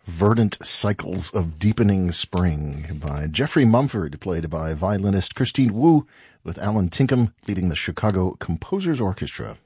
Verdant Cycles of Deepening Spring by Jeffrey Mumford, played by violinist Christine Wu, with Alan Tinkham leading the Chicago Composers Orchestra.